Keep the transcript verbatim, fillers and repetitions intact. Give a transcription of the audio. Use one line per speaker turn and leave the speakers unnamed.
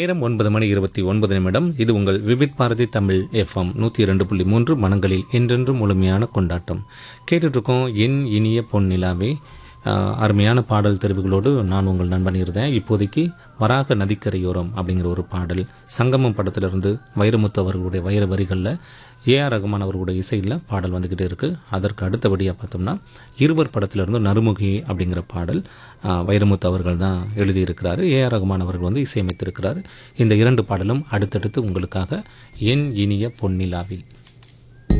நேரம் ஒன்பது மணி இருபத்தி ஒன்பது நிமிடம். இது உங்கள் விவித் பாரதி தமிழ் எஃப்எம் நூற்றி இரண்டு புள்ளி மூன்று மனங்களில் என்றென்றும் முழுமையான கொண்டாட்டம். கேட்டுட்ருக்கோம் என் இனிய பொன்னிலாவே. அருமையான பாடல் தெரிவுகளோடு நான் உங்கள் நண்பன் இருந்தேன். இப்போதைக்கு வராக நதிக்கரையோரம் அப்படிங்கிற ஒரு பாடல் சங்கமம் படத்திலிருந்து வைரமுத்து அவர்களுடைய வைர வரிகளில் ஏ ஆர் ரகுமான் அவர்களுடைய இசையில் பாடல் வந்துக்கிட்டே இருக்குது. அதற்கு அடுத்தபடியாக பார்த்தோம்னா இருவர் படத்திலிருந்து நறுமுகி அப்படிங்கிற பாடல் வைரமுத்து அவர்கள் தான் எழுதியிருக்கிறாரு. ஏ ஆர் ரகுமான் அவர்கள் வந்து இசையமைத்திருக்கிறார். இந்த இரண்டு பாடலும் அடுத்தடுத்து உங்களுக்காக என் இனிய பொன்னிலாவில்.